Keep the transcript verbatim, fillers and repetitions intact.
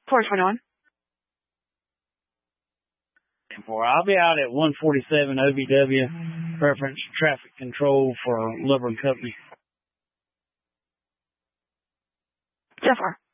four twenty-one. For I'll be out at one forty-seven O V W, reference traffic control for Lubber and Company. So far.